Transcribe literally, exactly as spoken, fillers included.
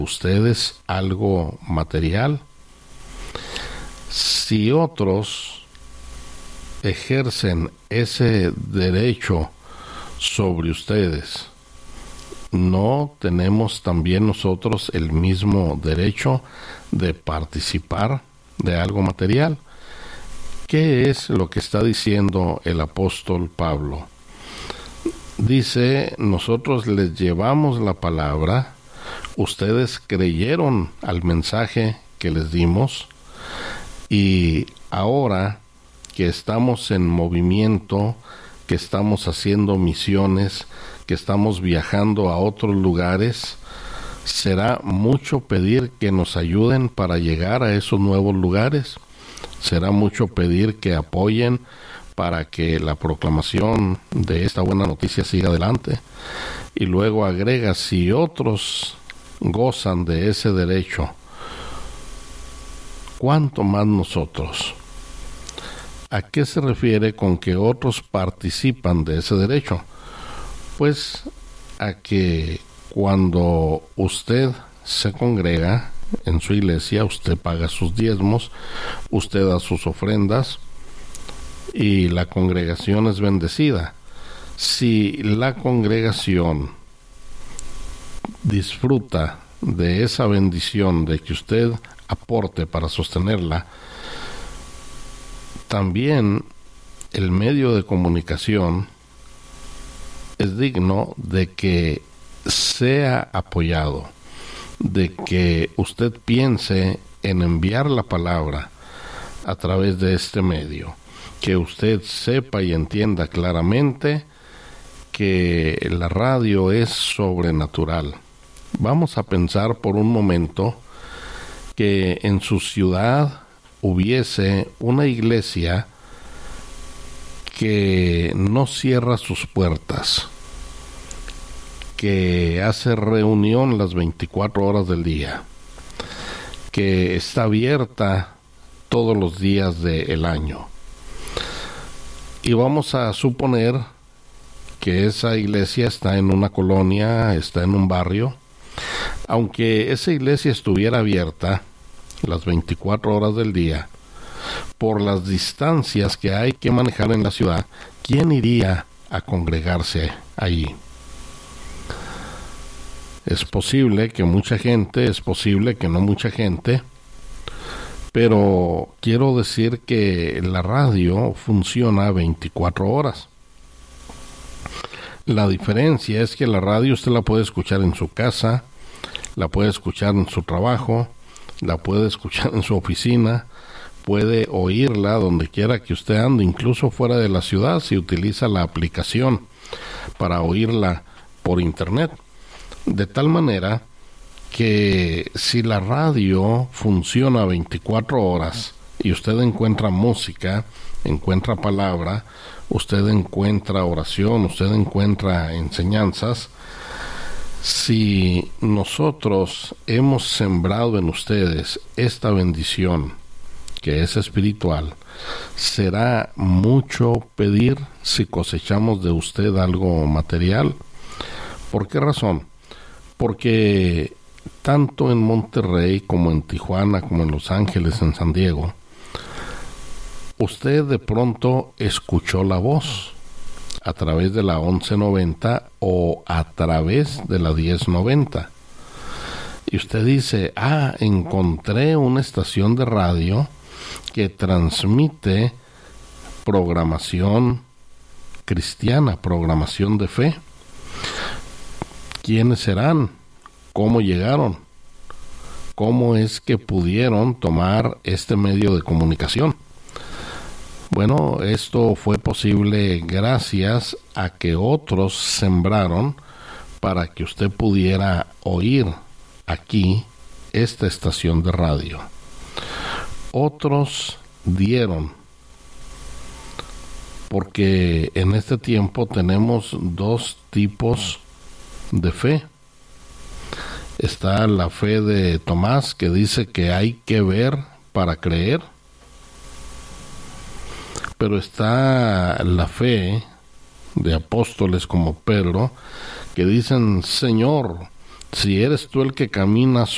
ustedes algo material. Si otros ejercen ese derecho sobre ustedes, ¿no tenemos también nosotros el mismo derecho de participar de algo material? ¿Qué es lo que está diciendo el apóstol Pablo? Dice, nosotros les llevamos la palabra, ustedes creyeron al mensaje que les dimos, y ahora que estamos en movimiento, que estamos haciendo misiones, que estamos viajando a otros lugares, será mucho pedir que nos ayuden para llegar a esos nuevos lugares. Será mucho pedir que apoyen para que la proclamación de esta buena noticia siga adelante. Y luego agrega, si otros gozan de ese derecho, ¿cuánto más nosotros? ¿A qué se refiere con que otros participan de ese derecho? Pues a que cuando usted se congrega en su iglesia, usted paga sus diezmos, usted da sus ofrendas y la congregación es bendecida. Si la congregación disfruta de esa bendición de que usted aporte para sostenerla, también el medio de comunicación es digno de que sea apoyado, de que usted piense en enviar la palabra a través de este medio, que usted sepa y entienda claramente que la radio es sobrenatural. Vamos a pensar por un momento que en su ciudad hubiese una iglesia que no cierra sus puertas, que hace reunión las veinticuatro horas del día, que está abierta todos los días del año. Y vamos a suponer que esa iglesia está en una colonia, está en un barrio. Aunque esa iglesia estuviera abierta las veinticuatro horas del día, por las distancias que hay que manejar en la ciudad, ¿quién iría a congregarse allí? Es posible que mucha gente, es posible que no mucha gente, pero quiero decir que la radio funciona veinticuatro horas. La diferencia es que la radio usted la puede escuchar en su casa, la puede escuchar en su trabajo, la puede escuchar en su oficina, puede oírla donde quiera que usted ande, incluso fuera de la ciudad, si utiliza la aplicación para oírla por internet. De tal manera que si la radio funciona veinticuatro horas y usted encuentra música, encuentra palabra, usted encuentra oración, usted encuentra enseñanzas, si nosotros hemos sembrado en ustedes esta bendición que es espiritual, será mucho pedir si cosechamos de usted algo material. ¿Por qué razón? Porque tanto en Monterrey como en Tijuana, como en Los Ángeles, en San Diego, usted de pronto escuchó la voz a través de la once noventa o a través de la diez noventa. Y usted dice, ah, encontré una estación de radio que transmite programación cristiana, programación de fe. ¿Quiénes serán? ¿Cómo llegaron? ¿Cómo es que pudieron tomar este medio de comunicación? Bueno, esto fue posible gracias a que otros sembraron para que usted pudiera oír aquí esta estación de radio. Otros dieron, porque en este tiempo tenemos dos tipos de fe. Está la fe de Tomás, que dice que hay que ver para creer. Pero está la fe de apóstoles como Pedro, que dicen, Señor, si eres tú el que caminas